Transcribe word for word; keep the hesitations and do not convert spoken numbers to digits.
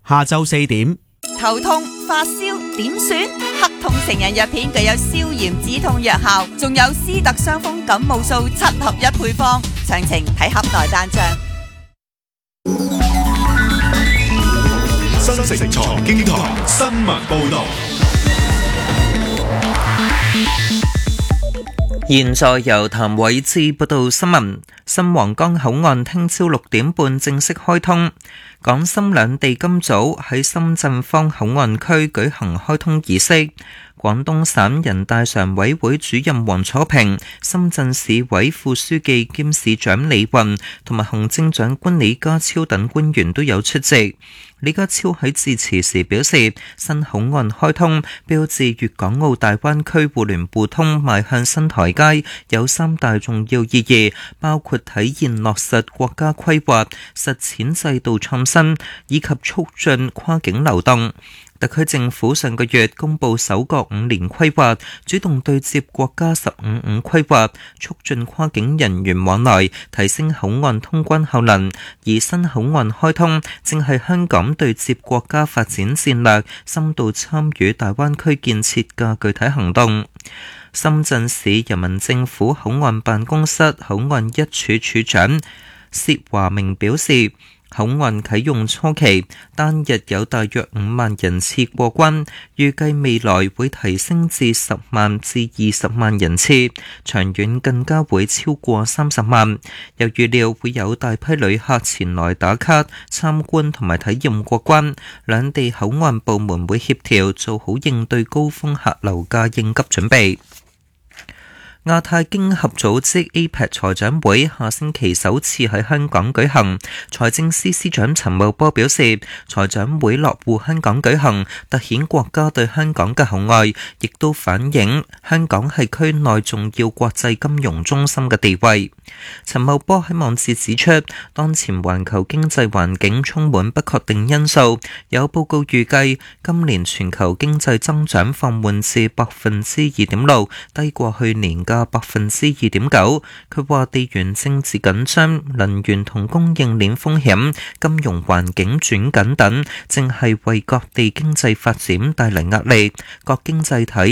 下晝四點。 頭痛、發燒點算？黑痛成人藥片具有消炎止痛藥效，仲有斯特傷風感冒素七合一配方，詳情睇盒內單張。 新城財經台新聞報道。 現在由譚偉志報道新聞。新皇崗口岸聽朝六點半正式開通，港深兩地今早喺深圳方口岸區舉行開通儀式。廣東省人大常委會主任黃楚平、深圳市委副書記兼市長李雲同埋行政長官李家超等官員都有出席。李家超喺致辭時表示，新口岸開通標誌粵港澳大灣區互聯互通邁向新台階，有三大重要意義，包括體現落實國家規劃、實踐制度創新以及促進跨境流動。特區政府上個月公布首個五年規劃，主動對接國家十五五規劃，促進跨境人員往來，提升口岸通關效能。而新口岸開通，正係香港對接國家發展戰略、深度參與大灣區建設嘅具體行動。深圳市人民政府口岸辦公室口岸一處處長薛華明表示，口岸啟用初期，單日有大約五萬人次過關，預計未來會提升至十萬至二十萬人次，長遠更加會超過三十萬。又預料會有大批旅客前來打卡、參觀同埋體驗過關，兩地口岸部門會協調做好應對高峰客流嘅應急準備。亞太經合組織 A P E C 財長會下星期首次喺香港舉行，財政司司長陳茂波表示，財長會落戶香港舉行，凸顯國家對香港嘅厚愛，亦都反映香港係區內重要國際金融中心嘅地位。陳茂波喺網誌指出，當前環球經濟環境充滿不確定因素，有報告預計今年全球經濟增長放緩至百分之二點六，低過去年嘅百分之二點九。佢話地緣政治緊張、能源同供應鏈風險、金融環境轉緊等，正係為各地經濟發展帶嚟壓力。各經濟體